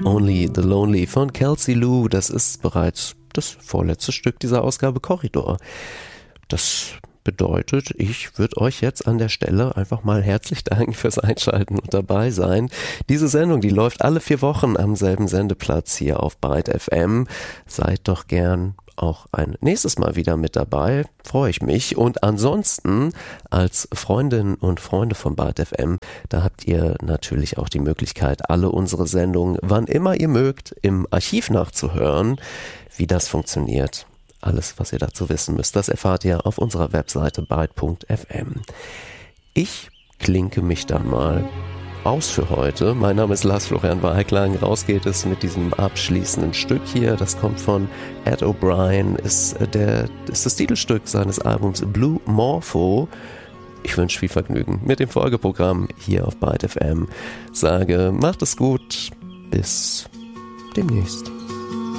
Only the Lonely von Kelsey Lou. Das ist bereits das vorletzte Stück dieser Ausgabe Korridor. Das bedeutet, ich würde euch jetzt an der Stelle einfach mal herzlich danken fürs Einschalten und dabei sein. Diese Sendung, die läuft alle 4 Wochen am selben Sendeplatz hier auf Byte FM. Seid doch gern auch ein nächstes Mal wieder mit dabei, freue ich mich. Und ansonsten als Freundinnen und Freunde von Byte FM, da habt ihr natürlich auch die Möglichkeit, alle unsere Sendungen, wann immer ihr mögt, im Archiv nachzuhören. Wie das funktioniert, alles, was ihr dazu wissen müsst, das erfahrt ihr auf unserer Webseite byte.fm. Ich klinke mich dann mal aus für heute. Mein Name ist Lars Florian Weiklang. Raus geht es mit diesem abschließenden Stück hier. Das kommt von Ed O'Brien, ist das Titelstück seines Albums Blue Morpho. Ich wünsche viel Vergnügen mit dem Folgeprogramm hier auf Byte FM. Sage, macht es gut. Bis demnächst.